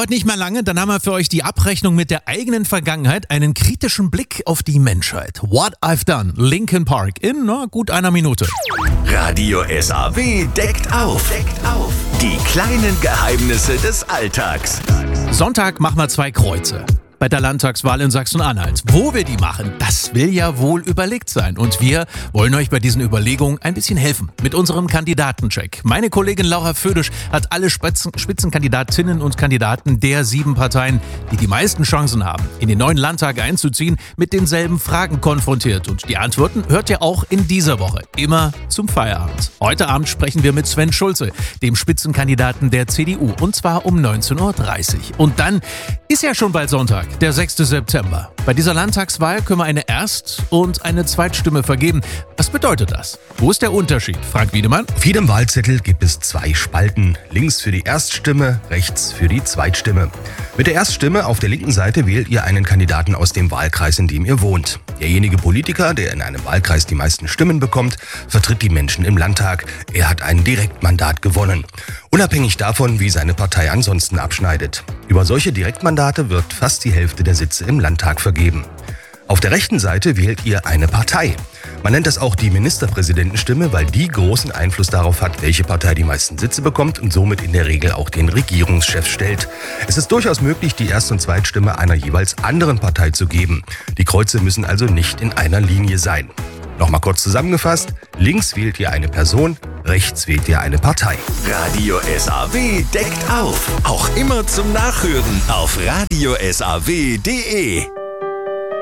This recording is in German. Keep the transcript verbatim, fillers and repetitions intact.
dauert nicht mehr lange, dann haben wir für euch die Abrechnung mit der eigenen Vergangenheit, einen kritischen Blick auf die Menschheit. What I've Done, Linkin Park, in na, gut einer Minute. Radio S A W deckt auf. Deckt auf. Die kleinen Geheimnisse des Alltags. Sonntag machen wir zwei Kreuze. Bei der Landtagswahl in Sachsen-Anhalt. Wo wir die machen, das will ja wohl überlegt sein. Und wir wollen euch bei diesen Überlegungen ein bisschen helfen. Mit unserem Kandidatencheck. Meine Kollegin Laura Födisch hat alle Spitzen- Spitzenkandidatinnen und Kandidaten der sieben Parteien, die die meisten Chancen haben, in den neuen Landtag einzuziehen, mit denselben Fragen konfrontiert. Und die Antworten hört ihr auch in dieser Woche. Immer zum Feierabend. Heute Abend sprechen wir mit Sven Schulze, dem Spitzenkandidaten der C D U. Und zwar um neunzehn Uhr dreißig. Und dann ist ja schon bald Sonntag. Der sechster September. Bei dieser Landtagswahl können wir eine Erst- und eine Zweitstimme vergeben. Was bedeutet das? Wo ist der Unterschied? Frank Wiedemann. Auf jedem Wahlzettel gibt es zwei Spalten. Links für die Erststimme, rechts für die Zweitstimme. Mit der Erststimme auf der linken Seite wählt ihr einen Kandidaten aus dem Wahlkreis, in dem ihr wohnt. Derjenige Politiker, der in einem Wahlkreis die meisten Stimmen bekommt, vertritt die Menschen im Landtag. Er hat ein Direktmandat gewonnen. Unabhängig davon, wie seine Partei ansonsten abschneidet. Über solche Direktmandate wird fast die Hälfte der Sitze im Landtag vergeben. Auf der rechten Seite wählt ihr eine Partei. Man nennt das auch die Ministerpräsidentenstimme, weil die großen Einfluss darauf hat, welche Partei die meisten Sitze bekommt und somit in der Regel auch den Regierungschef stellt. Es ist durchaus möglich, die Erst- und Zweitstimme einer jeweils anderen Partei zu geben. Die Kreuze müssen also nicht in einer Linie sein. Nochmal kurz zusammengefasst, links wählt ihr eine Person, rechts wählt ihr eine Partei. Radio S A W deckt auf. Auch immer zum Nachhören auf radio s a w punkt d e.